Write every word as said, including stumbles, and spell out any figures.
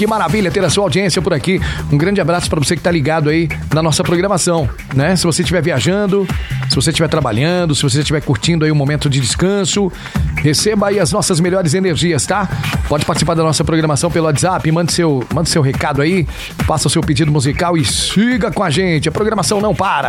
que maravilha ter a sua audiência por aqui. Um grande abraço para você que tá ligado aí na nossa programação, né? Se você estiver viajando, se você estiver trabalhando, se você estiver curtindo aí um momento de descanso, receba aí as nossas melhores energias, tá? Pode participar da nossa programação pelo WhatsApp, mande seu, mande seu recado aí, faça o seu pedido musical e siga com a gente. A programação não para.